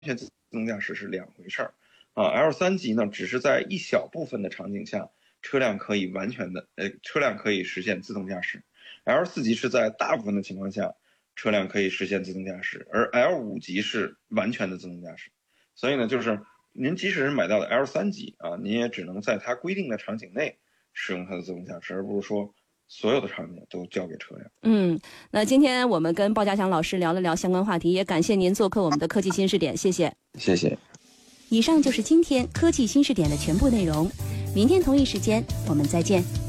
全自动驾驶是两回事儿啊。L3级呢，只是在一小部分的场景下，车辆可以实现自动驾驶。L4级是在大部分的情况下，车辆可以实现自动驾驶，而 L5级是完全的自动驾驶。所以呢，就是您即使是买到的 L3级啊，您也只能在它规定的场景内使用它的自动驾驶，而不是说所有的场景都交给车辆。 那今天我们跟鲍家祥老师聊了聊相关话题，也感谢您做客我们的科技新视点，谢谢。 谢谢。 以上就是今天科技新视点的全部内容，明天同一时间我们再见。